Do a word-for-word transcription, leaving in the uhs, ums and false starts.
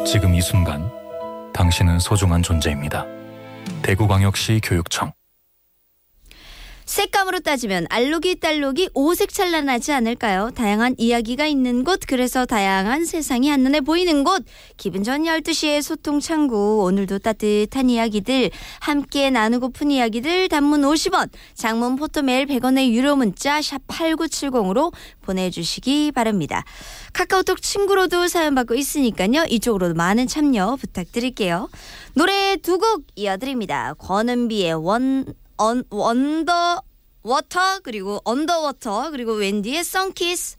지금 이 순간 당신은 소중한 존재입니다. 대구광역시 교육청. 색감으로 따지면 알록이 딸록이 오색찬란하지 않을까요? 다양한 이야기가 있는 곳, 그래서 다양한 세상이 한눈에 보이는 곳. 기분 좋은 열두 시의 소통창구. 오늘도 따뜻한 이야기들, 함께 나누고픈 이야기들, 단문 오십 원, 장문 포토메일 백 원의 유료 문자 샵 팔구칠공으로 보내주시기 바랍니다. 카카오톡 친구로도 사연 받고 있으니까요. 이쪽으로도 많은 참여 부탁드릴게요. 노래 두 곡 이어드립니다. 권은비의 원 언, 원더 워터, 그리고 언더워터, 그리고 웬디의 선키스.